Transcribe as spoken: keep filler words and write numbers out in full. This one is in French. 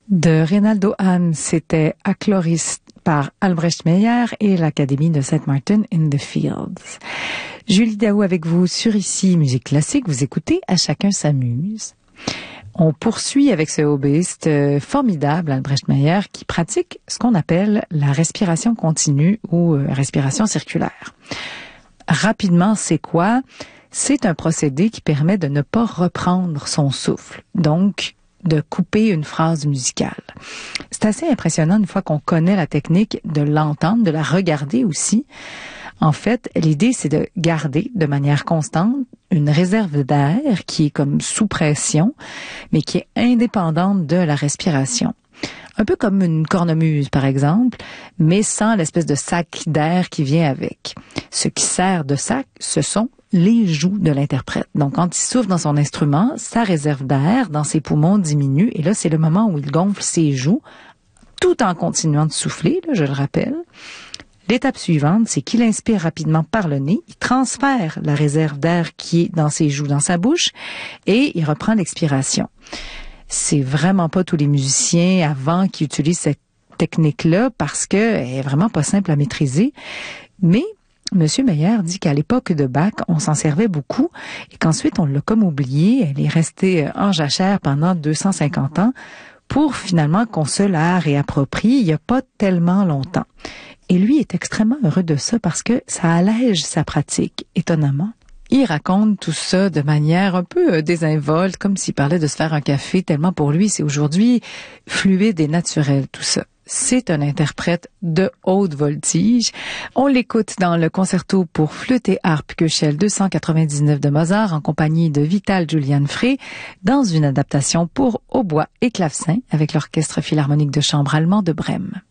De Reynaldo Hahn, c'était Achloris par Albrecht Meyer et l'Académie de Saint Martin in the Fields. Julie Daou avec vous sur Ici Musique Classique. Vous écoutez À chacun s'amuse. On poursuit avec ce hobbyiste formidable, Albrecht Meyer, qui pratique ce qu'on appelle la respiration continue ou respiration circulaire. Rapidement, c'est quoi? C'est un procédé qui permet de ne pas reprendre son souffle. Donc, de couper une phrase musicale. C'est assez impressionnant une fois qu'on connaît la technique de l'entendre, de la regarder aussi. En fait, l'idée, c'est de garder de manière constante une réserve d'air qui est comme sous pression, mais qui est indépendante de la respiration. Un peu comme une cornemuse, par exemple, mais sans l'espèce de sac d'air qui vient avec. Ce qui sert de sac, ce sont les joues de l'interprète. Donc, quand il souffle dans son instrument, sa réserve d'air dans ses poumons diminue, et là, c'est le moment où il gonfle ses joues, tout en continuant de souffler, là, je le rappelle. L'étape suivante, c'est qu'il inspire rapidement par le nez, il transfère la réserve d'air qui est dans ses joues, dans sa bouche, et il reprend l'expiration. C'est vraiment pas tous les musiciens avant qui utilisent cette technique-là parce qu'elle est vraiment pas simple à maîtriser. Mais Monsieur Meyer dit qu'à l'époque de Bach, on s'en servait beaucoup et qu'ensuite on l'a comme oublié. Elle est restée en jachère pendant deux cent cinquante ans pour finalement qu'on se la réapproprie il y a pas tellement longtemps. Et lui est extrêmement heureux de ça parce que ça allège sa pratique, étonnamment. Il raconte tout ça de manière un peu désinvolte, comme s'il parlait de se faire un café, tellement pour lui, c'est aujourd'hui fluide et naturel, tout ça. C'est un interprète de haute voltige. On l'écoute dans le concerto pour flûte et harpe Köchel deux cent quatre-vingt-dix-neuf de Mozart en compagnie de Vital Julian Frey dans une adaptation pour hautbois et clavecin avec l'Orchestre philharmonique de chambre allemand de Brême.